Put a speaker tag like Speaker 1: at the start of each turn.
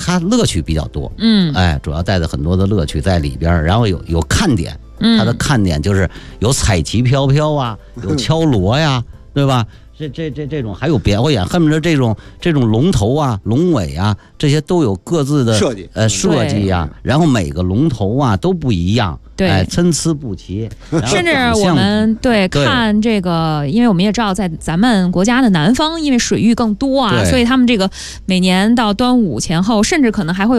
Speaker 1: 它乐趣比较多，主要带着很多的乐趣在里边，然后有看点，它的看点就是有彩旗飘飘啊，有敲锣呀，对吧？这种还有表演，恨不得这种龙头啊、龙尾啊，这些都有各自的设计呀，然后每个龙头啊都不一样。对，参差不齐，
Speaker 2: 甚至我们看这个，因为我们也知道，在咱们国家的南方，因为水域更多啊，所以他们这个每年到端午前后，甚至可能还会有